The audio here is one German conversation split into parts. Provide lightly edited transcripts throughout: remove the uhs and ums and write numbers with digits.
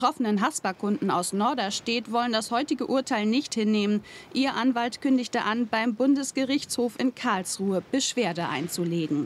Betroffenen Haspa-Kunden aus Norderstedt wollen das heutige Urteil nicht hinnehmen. Ihr Anwalt kündigte an, beim Bundesgerichtshof in Karlsruhe Beschwerde einzulegen.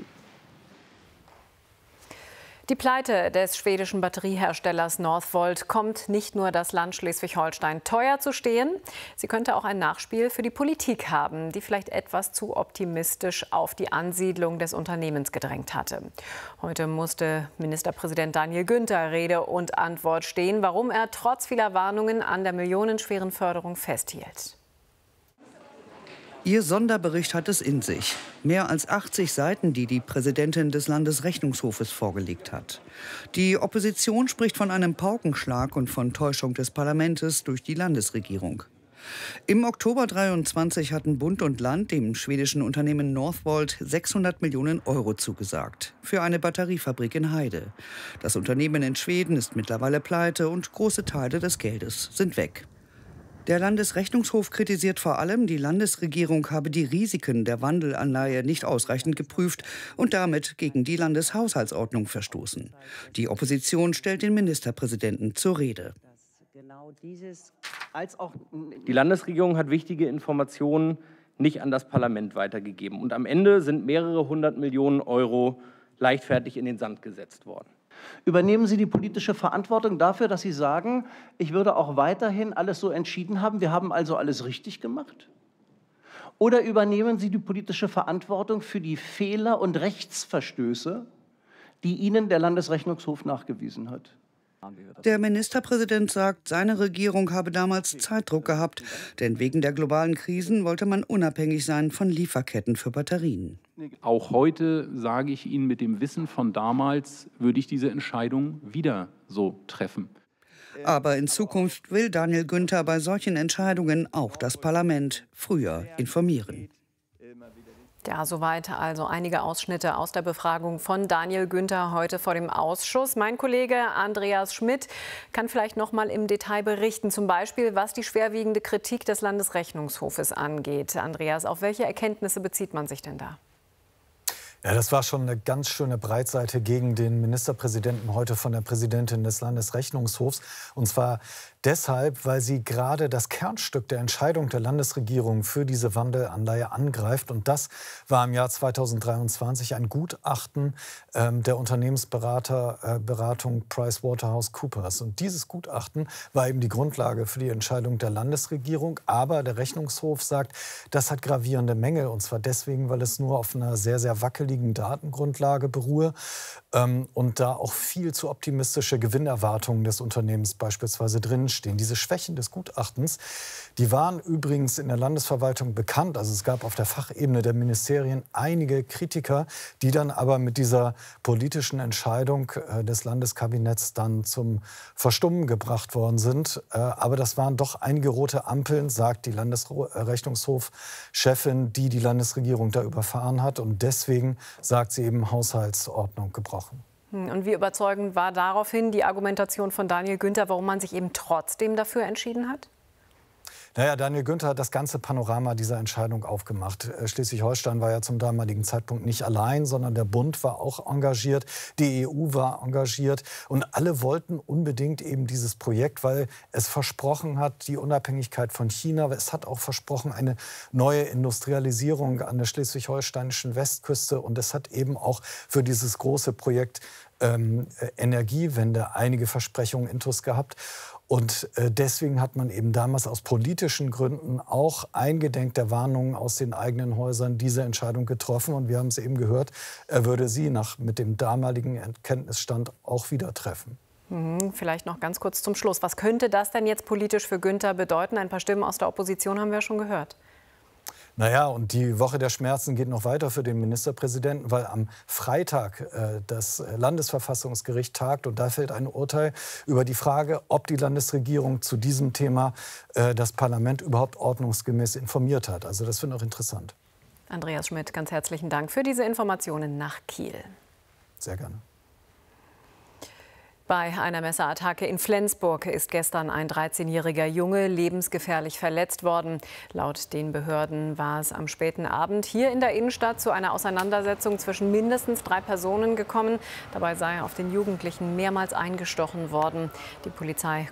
Die Pleite des schwedischen Batterieherstellers Northvolt kommt nicht nur das Land Schleswig-Holstein teuer zu stehen, sie könnte auch ein Nachspiel für die Politik haben, die vielleicht etwas zu optimistisch auf die Ansiedlung des Unternehmens gedrängt hatte. Heute musste Ministerpräsident Daniel Günther Rede und Antwort stehen, warum er trotz vieler Warnungen an der millionenschweren Förderung festhielt. Ihr Sonderbericht hat es in sich. Mehr als 80 Seiten, die die Präsidentin des Landesrechnungshofes vorgelegt hat. Die Opposition spricht von einem Paukenschlag und von Täuschung des Parlaments durch die Landesregierung. Im Oktober 23 hatten Bund und Land dem schwedischen Unternehmen Northvolt 600 Millionen Euro zugesagt. Für eine Batteriefabrik in Heide. Das Unternehmen in Schweden ist mittlerweile pleite und große Teile des Geldes sind weg. Der Landesrechnungshof kritisiert vor allem, die Landesregierung habe die Risiken der Wandelanleihe nicht ausreichend geprüft und damit gegen die Landeshaushaltsordnung verstoßen. Die Opposition stellt den Ministerpräsidenten zur Rede. Die Landesregierung hat wichtige Informationen nicht an das Parlament weitergegeben. Und am Ende sind mehrere hundert Millionen Euro leichtfertig in den Sand gesetzt worden. Übernehmen Sie die politische Verantwortung dafür, dass Sie sagen, ich würde auch weiterhin alles so entschieden haben, wir haben also alles richtig gemacht? Oder übernehmen Sie die politische Verantwortung für die Fehler und Rechtsverstöße, die Ihnen der Landesrechnungshof nachgewiesen hat? Der Ministerpräsident sagt, seine Regierung habe damals Zeitdruck gehabt, denn wegen der globalen Krisen wollte man unabhängig sein von Lieferketten für Batterien. Auch heute sage ich Ihnen, mit dem Wissen von damals würde ich diese Entscheidung wieder so treffen. Aber in Zukunft will Daniel Günther bei solchen Entscheidungen auch das Parlament früher informieren. Ja, soweit also einige Ausschnitte aus der Befragung von Daniel Günther heute vor dem Ausschuss. Mein Kollege Andreas Schmidt kann vielleicht noch mal im Detail berichten, zum Beispiel was die schwerwiegende Kritik des Landesrechnungshofes angeht. Andreas, auf welche Erkenntnisse bezieht man sich denn da? Ja, das war schon eine ganz schöne Breitseite gegen den Ministerpräsidenten heute von der Präsidentin des Landesrechnungshofs. Und zwar deshalb, weil sie gerade das Kernstück der Entscheidung der Landesregierung für diese Wandelanleihe angreift. Und das war im Jahr 2023 ein Gutachten der Unternehmensberatung PricewaterhouseCoopers. Und dieses Gutachten war eben die Grundlage für die Entscheidung der Landesregierung. Aber der Rechnungshof sagt, das hat gravierende Mängel. Und zwar deswegen, weil es nur auf einer sehr, sehr wackeligen Datengrundlage beruhe und da auch viel zu optimistische Gewinnerwartungen des Unternehmens beispielsweise drinstehen. Diese Schwächen des Gutachtens, die waren übrigens in der Landesverwaltung bekannt. Also es gab auf der Fachebene der Ministerien einige Kritiker, die dann aber mit dieser politischen Entscheidung des Landeskabinetts dann zum Verstummen gebracht worden sind. Aber das waren doch einige rote Ampeln, sagt die Landesrechnungshof-Chefin, die die Landesregierung da überfahren hat. Und deswegen sagt sie eben Haushaltsordnung gebrochen. Und wie überzeugend war daraufhin die Argumentation von Daniel Günther, warum man sich eben trotzdem dafür entschieden hat? Naja, Daniel Günther hat das ganze Panorama dieser Entscheidung aufgemacht. Schleswig-Holstein war ja zum damaligen Zeitpunkt nicht allein, sondern der Bund war auch engagiert, die EU war engagiert und alle wollten unbedingt eben dieses Projekt, weil es versprochen hat, die Unabhängigkeit von China. Es hat auch versprochen, eine neue Industrialisierung an der schleswig-holsteinischen Westküste und es hat eben auch für dieses große Projekt Energiewende einige Versprechungen intus gehabt. Und deswegen hat man eben damals aus politischen Gründen auch eingedenk der Warnungen aus den eigenen Häusern diese Entscheidung getroffen. Und wir haben es eben gehört, er würde sie mit dem damaligen Kenntnisstand auch wieder treffen. Vielleicht noch ganz kurz zum Schluss. Was könnte das denn jetzt politisch für Günther bedeuten? Ein paar Stimmen aus der Opposition haben wir schon gehört. Naja, und die Woche der Schmerzen geht noch weiter für den Ministerpräsidenten, weil am Freitag das Landesverfassungsgericht tagt und da fällt ein Urteil über die Frage, ob die Landesregierung zu diesem Thema das Parlament überhaupt ordnungsgemäß informiert hat. Also das wird noch interessant. Andreas Schmidt, ganz herzlichen Dank für diese Informationen nach Kiel. Sehr gerne. Bei einer Messerattacke in Flensburg ist gestern ein 13-jähriger Junge lebensgefährlich verletzt worden. Laut den Behörden war es am späten Abend hier in der Innenstadt zu einer Auseinandersetzung zwischen mindestens 3 Personen gekommen. Dabei sei auf den Jugendlichen mehrmals eingestochen worden. Die Polizei